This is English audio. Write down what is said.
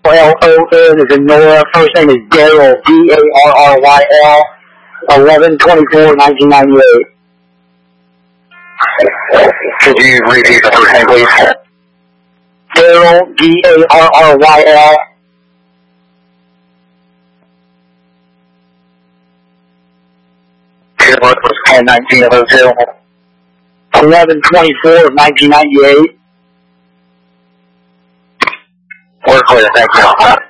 L-O-N is in Nora. First name is Darryl, D-A-R-R-Y-L, 11/24/1998. Could you repeat the first name, please? Darryl, D-A-R-R-Y-L. Your birth was 10/19/02. 11/24/1998. We're clear, thank you.